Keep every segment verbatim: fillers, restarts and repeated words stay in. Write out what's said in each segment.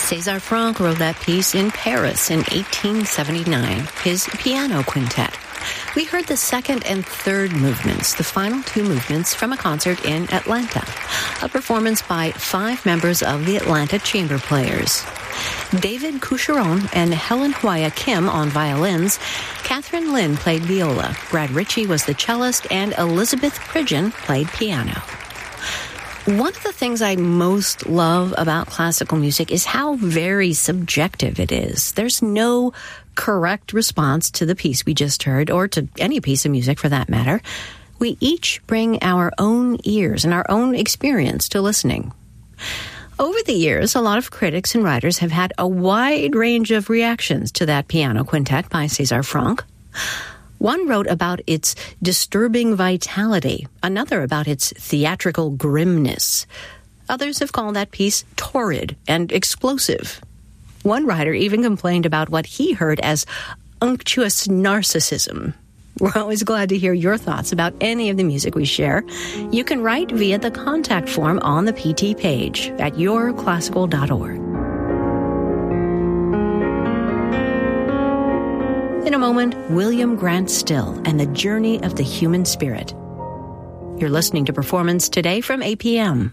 César Franck wrote that piece in Paris in eighteen seventy-nine, his piano quintet. We heard the second and third movements, the final two movements, from a concert in Atlanta, a performance by five members of the Atlanta Chamber Players. David Coucheron and Helen Hwaya Kim on violins, Catherine Lin played viola, Brad Ritchie was the cellist, and Elizabeth Pridgeon played piano. One of the things I most love about classical music is how very subjective it is. There's no correct response to the piece we just heard, or to any piece of music for that matter. We each bring our own ears and our own experience to listening. Over the years, a lot of critics and writers have had a wide range of reactions to that piano quintet by César Franck. One wrote about its disturbing vitality, another about its theatrical grimness. Others have called that piece torrid and explosive. One writer even complained about what he heard as unctuous narcissism. We're always glad to hear your thoughts about any of the music we share. You can write via the contact form on the P T page at your classical dot org. In a moment, William Grant Still and the Journey of the Human Spirit. You're listening to Performance Today from A P M.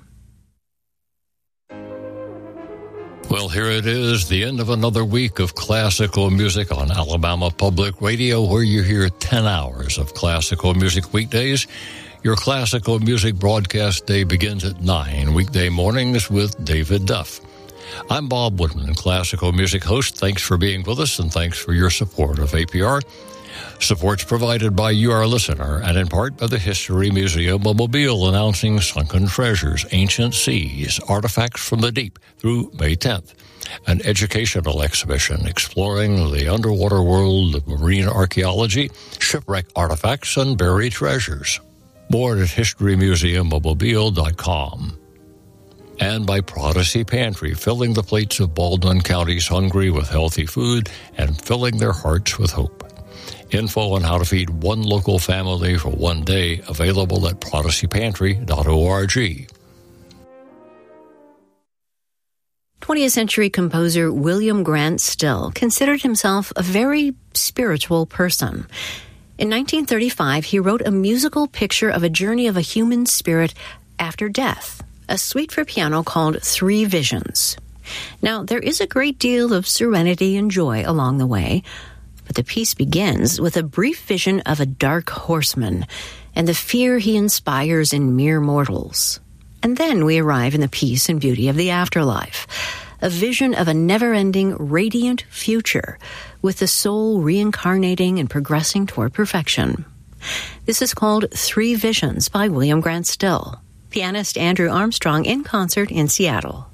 Well, here it is, the end of another week of classical music on Alabama Public Radio, where you hear ten hours of classical music weekdays. Your classical music broadcast day begins at nine weekday mornings with David Duff. I'm Bob Woodman, classical music host. Thanks for being with us, and thanks for your support of A P R. Support's provided by you, our listener, and in part by the History Museum of Mobile, announcing Sunken Treasures, Ancient Seas, Artifacts from the Deep through May tenth. An educational exhibition exploring the underwater world of marine archaeology, shipwreck artifacts, and buried treasures. More at history museum of mobile dot com. And by Prodigy Pantry, filling the plates of Baldwin County's hungry with healthy food and filling their hearts with hope. Info on how to feed one local family for one day available at prodigy pantry dot org. twentieth century composer William Grant Still considered himself a very spiritual person. In nineteen thirty-five, he wrote a musical picture of a journey of a human spirit after death, a suite for piano called Three Visions. Now, there is a great deal of serenity and joy along the way, but the piece begins with a brief vision of a dark horseman and the fear he inspires in mere mortals. And then we arrive in the peace and beauty of the afterlife, a vision of a never-ending, radiant future with the soul reincarnating and progressing toward perfection. This is called Three Visions by William Grant Still. Pianist Andrew Armstrong in concert in Seattle.